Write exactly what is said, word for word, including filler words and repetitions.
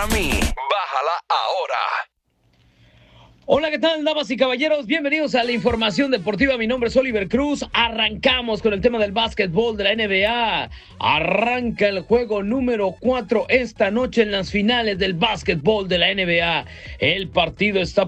para mí. Bájala ahora. Hola, ¿qué tal, damas y caballeros? Bienvenidos a la información deportiva. Mi nombre es Oliver Cruz. Arrancamos con el tema del básquetbol de la N B A. Arranca el juego número cuatro esta noche en las finales del básquetbol de la N B A. El partido está